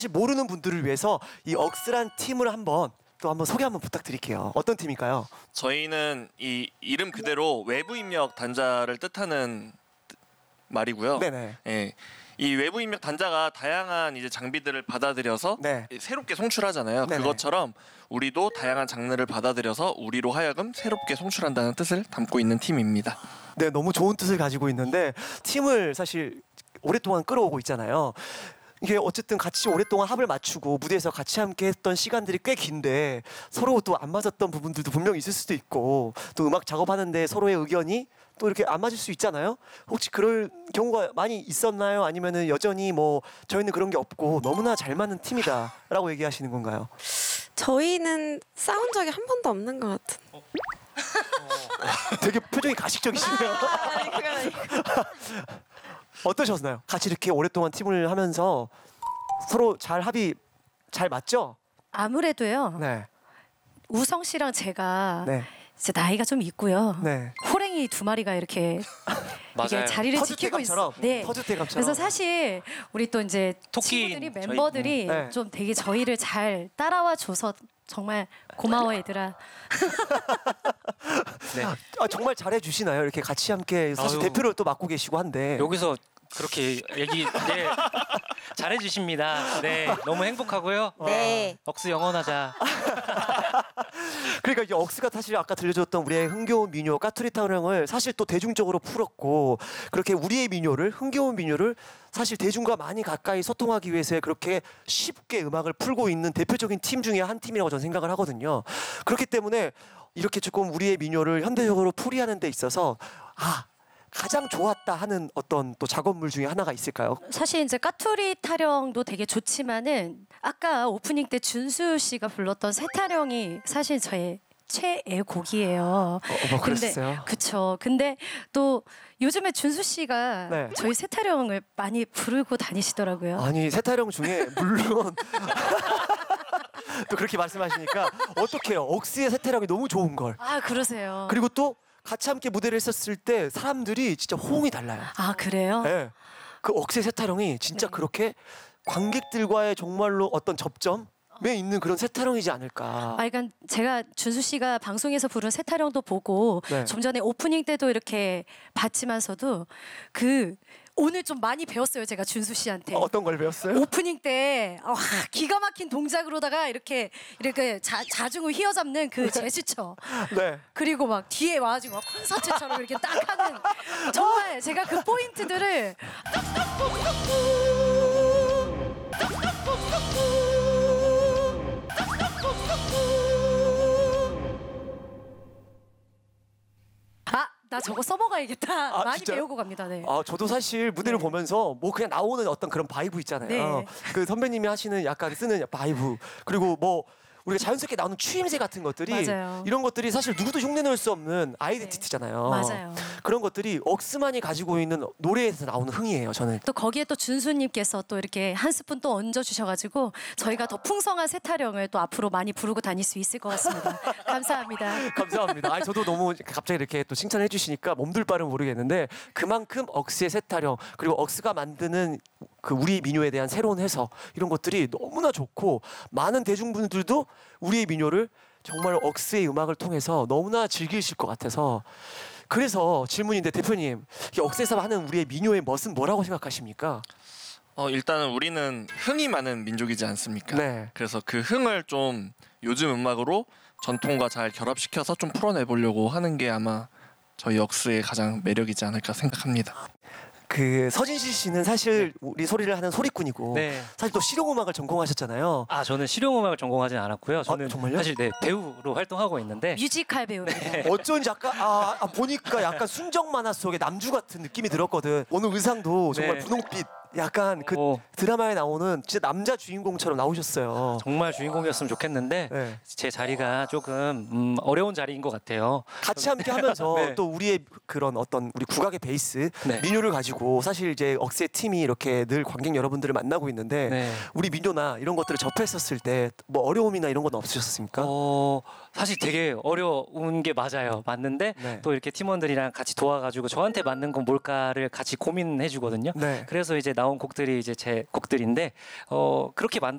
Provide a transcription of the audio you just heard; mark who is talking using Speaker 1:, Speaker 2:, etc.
Speaker 1: 모르는 분들을 위해서 이 억스란 팀을 한번 소개 한번 부탁드릴게요. 어떤 팀일까요?
Speaker 2: 저희는 이 이름 그대로 외부 입력 단자를 뜻하는 말이고요.
Speaker 1: 네네.
Speaker 2: 예. 이 외부 입력 단자가 다양한 이제 장비들을 받아들여서
Speaker 1: 네.
Speaker 2: 새롭게 송출하잖아요.
Speaker 1: 네네.
Speaker 2: 그것처럼 우리도 다양한 장르를 받아들여서 우리로 하여금 새롭게 송출한다는 뜻을 담고 있는 팀입니다.
Speaker 1: 네, 너무 좋은 뜻을 가지고 있는데 팀을 사실 오랫동안 끌어오고 있잖아요. 이게 어쨌든 같이 오랫동안 합을 맞추고 무대에서 같이 함께 했던 시간들이 꽤 긴데 서로 또 안 맞았던 부분들도 분명히 있을 수도 있고 또 음악 작업하는데 서로의 의견이 또 이렇게 안 맞을 수 있잖아요. 혹시 그럴 경우가 많이 있었나요? 아니면은 여전히 뭐 저희는 그런 게 없고 너무나 잘 맞는 팀이다라고 얘기하시는 건가요?
Speaker 3: 저희는 싸운 적이 한 번도 없는 것 같은.
Speaker 1: 되게 표정이 가식적이시네요. 어떠셨나요? 같이 이렇게 오랫동안 팀을 하면서 서로 합이 잘 맞죠?
Speaker 4: 아무래도요.
Speaker 1: 네.
Speaker 4: 우성 씨랑 제가
Speaker 1: 네.
Speaker 4: 이제 나이가 좀 있고요.
Speaker 1: 네.
Speaker 4: 호랭이 두 마리가 이렇게 이게 자리를 지키고 있어요. 네.
Speaker 1: 터줏대감처럼.
Speaker 4: 그래서 사실 우리 또 이제
Speaker 5: 토끼
Speaker 4: 친구들이
Speaker 5: 저희,
Speaker 4: 멤버들이
Speaker 1: 네.
Speaker 4: 좀 되게 저희를 잘 따라와 줘서 정말 고마워 얘들아.
Speaker 5: 네.
Speaker 1: 정말 잘해주시나요? 이렇게 같이 함께 사실
Speaker 5: 아유.
Speaker 1: 대표를 또 맡고 계시고 한데
Speaker 5: 여기서 그렇게 네, 잘해주십니다. 네, 너무 행복하고요.
Speaker 3: 네.
Speaker 5: 억스 영원하자.
Speaker 1: 그러니까 이 억스가 사실 아까 들려줬던 우리의 흥겨운 민요 까투리 타령을 사실 또 대중적으로 풀었고 그렇게 우리의 민요를 흥겨운 민요를 사실 대중과 많이 가까이 소통하기 위해서 그렇게 쉽게 음악을 풀고 있는 대표적인 팀 중에 한 팀이라고 저는 생각을 하거든요. 그렇기 때문에 이렇게 조금 우리의 민요를 현대적으로 풀이하는 데 있어서 가장 좋았다 하는 어떤 또 작업물 중에 하나가 있을까요?
Speaker 4: 사실 이제 까투리 타령도 되게 좋지만은 아까 오프닝 때 준수 씨가 불렀던 새 타령이 사실 저의 최애 곡이에요.
Speaker 1: 그랬어요?
Speaker 4: 그쵸. 근데 또 요즘에 준수 씨가
Speaker 1: 네.
Speaker 4: 저희 새 타령을 많이 부르고 다니시더라고요.
Speaker 1: 아니 세타령 중에 물론 또 그렇게 말씀하시니까 어떡해요? 억스의 세타령이 너무 좋은 걸.
Speaker 4: 아 그러세요.
Speaker 1: 그리고 또 같이 함께 무대를 했었을 때 사람들이 진짜 호응이 달라요.
Speaker 4: 아 그래요?
Speaker 1: 네. 그 억새 세타령이 진짜
Speaker 4: 네.
Speaker 1: 그렇게 관객들과의 정말로 어떤 접점에 있는 그런 세타령이지 않을까.
Speaker 4: 아, 그러니까 제가 준수 씨가 방송에서 부른 새 타령도 보고
Speaker 1: 네.
Speaker 4: 좀 전에 오프닝 때도 이렇게 봤지만서도 오늘 좀 많이 배웠어요. 제가 준수 씨한테.
Speaker 1: 어떤 걸 배웠어요?
Speaker 4: 오프닝 때 기가 막힌 동작으로다가 이렇게 자중을 휘어잡는 그 제스처.
Speaker 1: 네.
Speaker 4: 그리고 막 뒤에 와가지고 막 콘서트처럼 이렇게 딱 하는 정말 제가 그 포인트들을 나 저거 써먹어야겠다. 많이
Speaker 1: 진짜요?
Speaker 4: 배우고 갑니다. 네.
Speaker 1: 저도 사실 무대를
Speaker 4: 네.
Speaker 1: 보면서 뭐 그냥 나오는 어떤 그런 바이브 있잖아요.
Speaker 4: 네.
Speaker 1: 그 선배님이 하시는 약간 쓰는 바이브 그리고 뭐 우리가 자연스럽게 나오는 추임새 같은 것들이
Speaker 4: 맞아요.
Speaker 1: 이런 것들이 사실 누구도 흉내낼 수 없는 아이덴티티잖아요.
Speaker 4: 맞아요.
Speaker 1: 그런 것들이 억스만이 가지고 있는 노래에서 나오는 흥이에요. 저는.
Speaker 4: 또 거기에 또 준수님께서 또 이렇게 한 스푼 또 얹어 주셔가지고 저희가 더 풍성한 새 타령을 또 앞으로 많이 부르고 다닐 수 있을 것 같습니다. 감사합니다.
Speaker 1: 감사합니다. 저도 너무 갑자기 이렇게 또 칭찬해 주시니까 몸둘 바를 모르겠는데 그만큼 억스의 세타령 그리고 억스가 만드는 그 우리 민요에 대한 새로운 해석 이런 것들이 너무나 좋고 많은 대중분들도 우리의 민요를 정말 억스의 음악을 통해서 너무나 즐기실 것 같아서 그래서 질문인데 대표님 이 억스에서 하는 우리의 민요의 멋은 뭐라고 생각하십니까?
Speaker 2: 일단은 우리는 흥이 많은 민족이지 않습니까?
Speaker 1: 네.
Speaker 2: 그래서 그 흥을 좀 요즘 음악으로 전통과 잘 결합시켜서 좀 풀어내보려고 하는 게 아마 저희 억스의 가장 매력이지 않을까 생각합니다.
Speaker 1: 그 서진실 씨는 사실 우리 소리를 하는 소리꾼이고
Speaker 5: 네.
Speaker 1: 사실 또 실용음악을 전공하셨잖아요.
Speaker 5: 저는 실용음악을 전공하진 않았고요. 저는
Speaker 1: 정말요?
Speaker 5: 사실 배우로 활동하고 있는데
Speaker 4: 뮤지컬 배우입니다.
Speaker 1: 어쩐지 약간 보니까 약간 순정 만화 속의 남주 같은 느낌이 들었거든. 오늘 의상도 정말
Speaker 5: 네.
Speaker 1: 분홍빛 약간 그
Speaker 5: 오.
Speaker 1: 드라마에 나오는 진짜 남자 주인공처럼 나오셨어요.
Speaker 5: 정말 주인공이었으면 좋겠는데
Speaker 1: 네.
Speaker 5: 제 자리가 조금 어려운 자리인 것 같아요.
Speaker 1: 같이 함께 하면서
Speaker 5: 네.
Speaker 1: 또 우리의 그런 어떤 우리 국악의 베이스
Speaker 5: 네.
Speaker 1: 민요를 가지고 사실 이제 억새 팀이 이렇게 늘 관객 여러분들을 만나고 있는데
Speaker 5: 네.
Speaker 1: 우리 민요나 이런 것들을 접했었을 때 뭐 어려움이나 이런 건 없으셨습니까?
Speaker 5: 사실 되게 어려운 게 맞아요. 맞는데
Speaker 1: 네.
Speaker 5: 또 이렇게 팀원들이랑 같이 도와가지고 저한테 맞는 건 뭘까를 같이 고민해 주거든요.
Speaker 1: 네.
Speaker 5: 그래서 이제 나온 곡들이 이제 제 곡들인데 그렇게